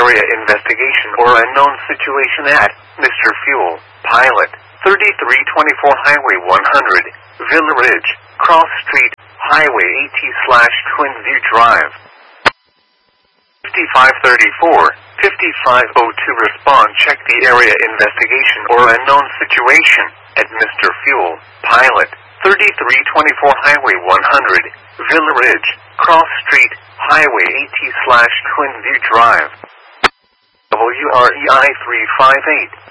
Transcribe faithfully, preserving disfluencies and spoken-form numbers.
area investigation or unknown situation at Mister Fuel, Pilot, thirty-three twenty-four Highway one hundred, Villa Ridge, Cross Street, Highway eighty slash Twin View Drive. fifty-five thirty-four, fifty-five oh two respond check the area investigation or unknown situation at Mister Fuel, Pilot, thirty-three twenty-four Highway one hundred, Villa Ridge, Cross Street, Highway eighty slash Twin View Drive. W R E I three five eight.